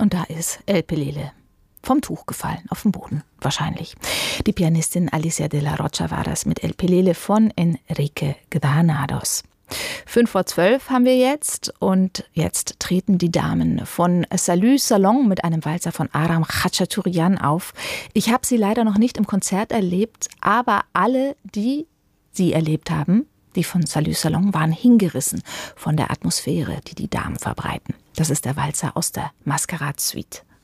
Und da ist El Pelele vom Tuch gefallen, auf den Boden wahrscheinlich. Die Pianistin Alicia de la Rocha war das mit El Pelele von Enrique Granados. 11:55 haben wir jetzt und jetzt treten die Damen von Salut Salon mit einem Walzer von Aram Khachaturian auf. Ich habe sie leider noch nicht im Konzert erlebt, aber alle, die sie erlebt haben, die von Salut Salon, waren hingerissen von der Atmosphäre, die die Damen verbreiten. Das ist der Walzer aus der Maskerade-Suite.